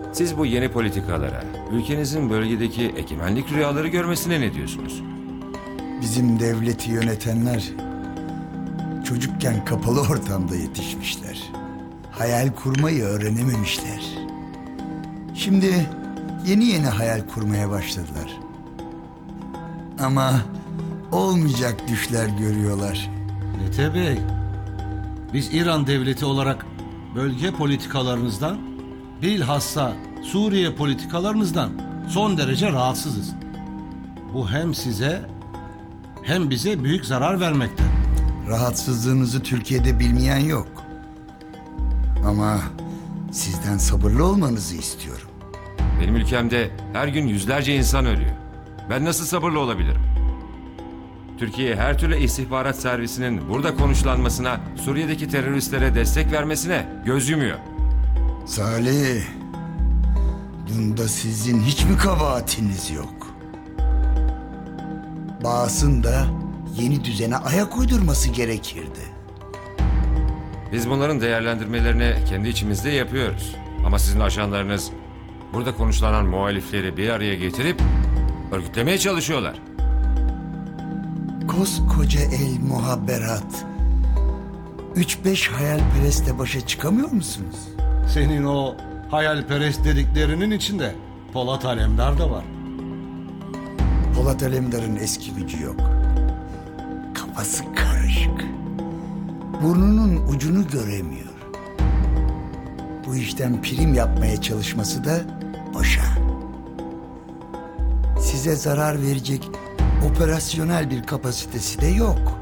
Siz bu yeni politikalara, ülkenizin bölgedeki egemenlik rüyaları görmesine ne diyorsunuz? Bizim devleti yönetenler çocukken kapalı ortamda yetişmişler. Hayal kurmayı öğrenememişler. Şimdi yeni hayal kurmaya başladılar. Ama olmayacak düşler görüyorlar. Mete Bey, biz İran devleti olarak bölge politikalarınızdan, bilhassa Suriye politikalarınızdan son derece rahatsızız. Bu hem size hem bize büyük zarar vermekte. Rahatsızlığınızı Türkiye'de bilmeyen yok. Ama sizden sabırlı olmanızı istiyorum. Benim ülkemde her gün yüzlerce insan ölüyor. Ben nasıl sabırlı olabilirim? Türkiye her türlü istihbarat servisinin burada konuşlanmasına, Suriye'deki teröristlere destek vermesine göz yumuyor. Salih, bunda sizin hiç mi kabahatiniz yok? Bağıs'ın da yeni düzene ayak uydurması gerekirdi. Biz bunların değerlendirmelerini kendi içimizde yapıyoruz. Ama sizin ajanlarınız burada konuşlanan muhalifleri bir araya getirip örgütlemeye çalışıyorlar. Koskoca el muhabberat. 3-5 hayalperestle başa çıkamıyor musunuz? Senin o hayalperest dediklerinin içinde Polat Alemdar da var. Polat Alemdar'ın eski gücü yok. Kafası karışık. Burnunun ucunu göremiyor. Bu işten prim yapmaya çalışması da boşa. Size zarar verecek operasyonel bir kapasitesi de yok.